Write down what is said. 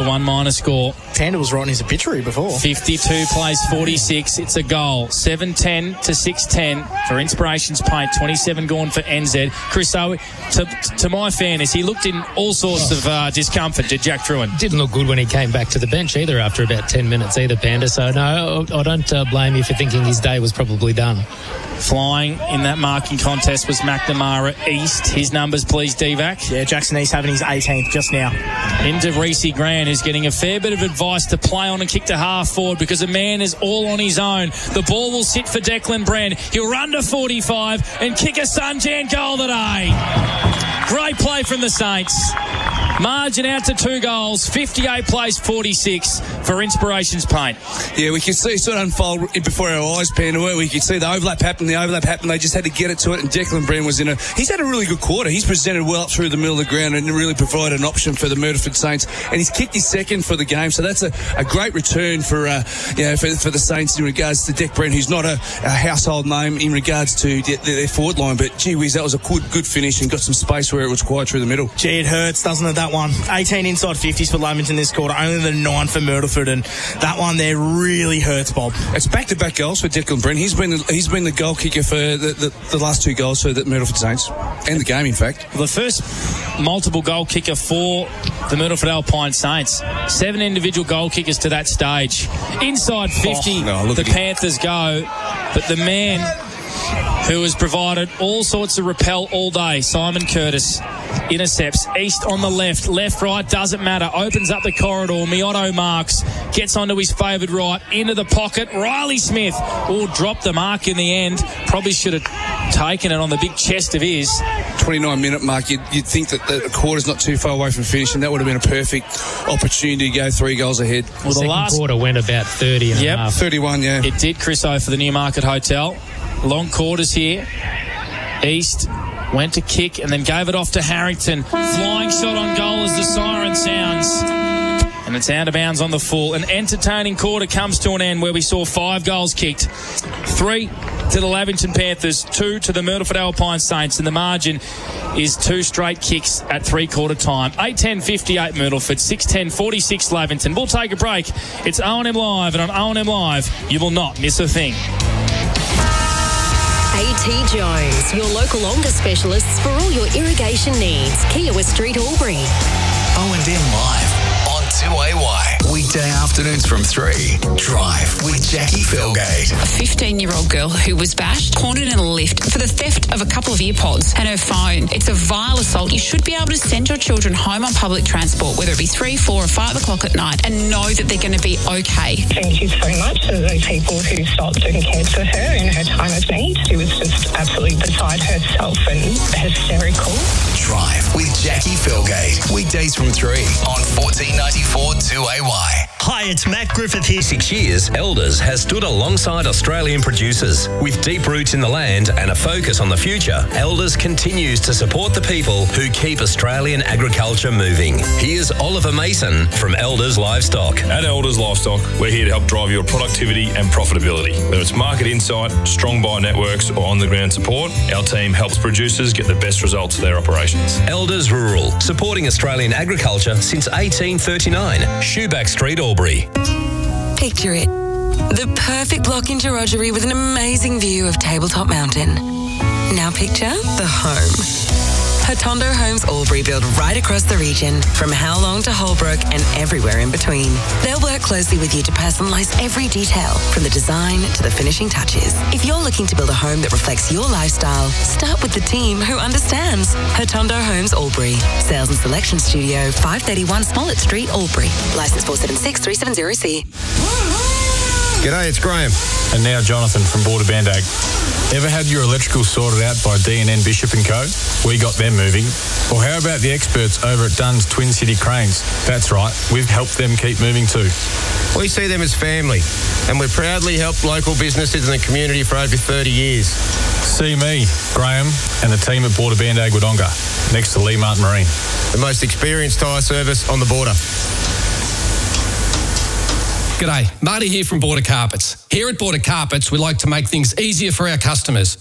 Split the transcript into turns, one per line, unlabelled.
1 minor score.
Tander was right in his obituary before.
52 plays 46. It's a goal. 7-10 to 6-10 for Inspirations Paint. 27 gone for NZ. Chris, to my fairness, he looked in all sorts of discomfort, did Jack Drouin.
Didn't look good when he came back to the bench either after about 10 minutes either, Panda. So, no, I don't blame you for thinking his day was probably done.
Flying in that marking contest was McNamara East. His numbers, please, Divac.
Yeah, Jackson East having his 18th just now.
Into Reece Grant, who's getting a fair bit of advice to play on and kick to half forward because a man is all on his own. The ball will sit for Declan Brand. He'll run to 45 and kick a Sunjan goal today. Great play from the Saints. Margin out to 2 goals. 58 plays 46 for Inspirations Paint.
Yeah, we could see it sort of unfold before our eyes, Panda. We could see the overlap happen. They just had to get it to it, and Declan Brand was he's had a really good quarter. He's presented well up through the middle of the ground and really provided an option for the Murderford Saints, and he's kicked his second for the game, so that's a great return for the Saints in regards to Deck Brand, who's not a household name in regards to their forward line, but gee whiz, that was a good finish and got some space where it was quiet through the middle.
Gee, it hurts, doesn't it, that one? 18 inside 50s for Lamington this quarter, only the 9 for Myrtleford, and that one there really hurts, Bob.
It's back-to-back goals for Declan Brent. He's been the goal kicker for the last 2 goals for the Myrtleford Saints, and the game, in fact.
The first multiple goal kicker for the Myrtleford Alpine Saints. 7 individual goal kickers to that stage. Inside 50, the Panthers go, but the man who has provided all sorts of rappel all day, Simon Curtis, intercepts. East on the left, right, doesn't matter. Opens up the corridor. Miotto marks, gets onto his favoured right, into the pocket. Riley Smith will drop the mark in the end. Probably should have taken it on the big chest of his.
29-minute mark, you'd think that the quarter's not too far away from finishing. That would have been a perfect opportunity to go 3 goals ahead.
Well, the last quarter went about 30 and a half.
31, yeah.
It did, Chriso, for the Newmarket Hotel. Long quarters here. East went to kick and then gave it off to Harrington. Flying shot on goal as the siren sounds. And it's out of bounds on the full. An entertaining quarter comes to an end where we saw 5 goals kicked. 3 to the Lavington Panthers, 2 to the Myrtleford Alpine Saints, and the margin is 2 straight kicks at 3-quarter time. 8-10-58 Myrtleford, 6-10-46 Lavington. We'll take a break. It's O&M Live, and on O&M Live, you will not miss a thing.
A.T. Jones, your local Onga specialists for all your irrigation needs. Kia West Street, Albury.
O&M Live on 2AY. Weekday afternoons from 3. Drive with Jackie Felgate.
A 15-year-old girl who was bashed, cornered in a lift for the theft of a couple of earpods and her phone. It's a vile assault. You should be able to send your children home on public transport, whether it be 3, 4 or 5 o'clock at night, and know that they're going to be okay.
Thank you so much to the people who stopped and cared for her in her time of need. She was just absolutely beside herself and hysterical.
Drive with Jackie Felgate. Weekdays from 3 on 1494 2AY.
Hi, it's Matt Griffith here.
6 years, Elders has stood alongside Australian producers. With deep roots in the land and a focus on the future, Elders continues to support the people who keep Australian agriculture moving. Here's Oliver Mason from Elders Livestock.
At Elders Livestock, we're here to help drive your productivity and profitability. Whether it's market insight, strong buy networks or on-the-ground support, our team helps producers get the best results of their operations.
Elders Rural, supporting Australian agriculture since 1839. Shoeback Street, Albury.
Picture it. The perfect block in Georgery with an amazing view of Tabletop Mountain. Now picture the home. Hotondo Homes Albury build right across the region, from Howlong to Holbrook and everywhere in between. They'll work closely with you to personalise every detail, from the design to the finishing touches. If you're looking to build a home that reflects your lifestyle, start with the team who understands. Hotondo Homes Albury. Sales and Selection Studio, 531 Smollett Street, Albury. Licence 476370C.
G'day, it's Graham.
And now Jonathan from Border Bandag. Ever had your electrical sorted out by D&N Bishop & Co? We got them moving. Or how about the experts over at Dunn's Twin City Cranes? That's right, we've helped them keep moving too.
We see them as family, and we've proudly helped local businesses in the community for over 30 years.
See me, Graham, and the team at Border Bandag Wodonga, next to Lee Martin Marine.
The most experienced tyre service on the border.
G'day, Marty here from Border Carpets. Here at Border Carpets, we like to make things easier for our customers.